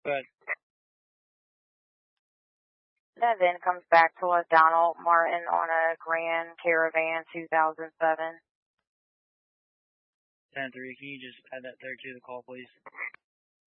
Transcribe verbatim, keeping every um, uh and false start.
But That then comes back to a Donald Martin on a Grand Caravan two thousand seven. ten three, can you just add that there to the call, please?